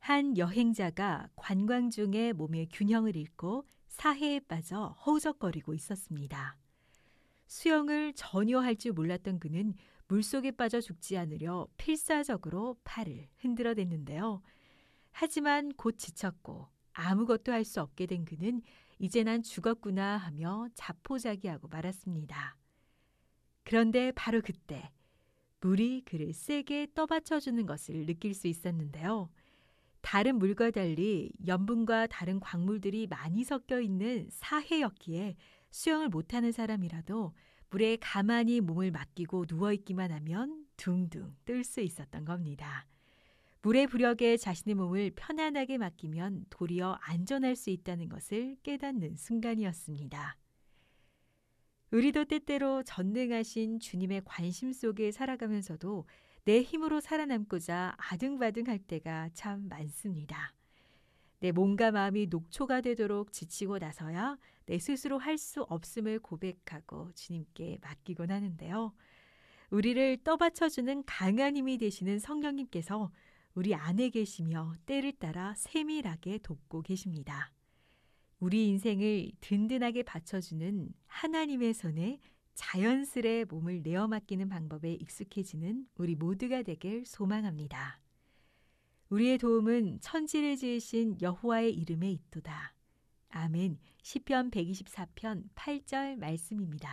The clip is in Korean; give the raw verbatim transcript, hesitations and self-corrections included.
한 여행자가 관광 중에 몸의 균형을 잃고 사해에 빠져 허우적거리고 있었습니다. 수영을 전혀 할 줄 몰랐던 그는 물속에 빠져 죽지 않으려 필사적으로 팔을 흔들어댔는데요. 하지만 곧 지쳤고 아무것도 할 수 없게 된 그는 이제 난 죽었구나 하며 자포자기하고 말았습니다. 그런데 바로 그때 물이 그를 세게 떠받쳐주는 것을 느낄 수 있었는데요. 다른 물과 달리 염분과 다른 광물들이 많이 섞여 있는 사해였기에 수영을 못하는 사람이라도 물에 가만히 몸을 맡기고 누워있기만 하면 둥둥 뜰 수 있었던 겁니다. 물의 부력에 자신의 몸을 편안하게 맡기면 도리어 안전할 수 있다는 것을 깨닫는 순간이었습니다. 우리도 때때로 전능하신 주님의 관심 속에 살아가면서도 내 힘으로 살아남고자 아등바등할 때가 참 많습니다. 내 몸과 마음이 녹초가 되도록 지치고 나서야 내 스스로 할 수 없음을 고백하고 주님께 맡기곤 하는데요. 우리를 떠받쳐주는 강한 힘이 되시는 성령님께서 우리 안에 계시며 때를 따라 세밀하게 돕고 계십니다. 우리 인생을 든든하게 받쳐주는 하나님의 손에 자연스레 몸을 내어 맡기는 방법에 익숙해지는 우리 모두가 되길 소망합니다. 우리의 도움은 천지를 지으신 여호와의 이름에 있도다. 아멘. 시편 백이십사 편 팔 절 말씀입니다.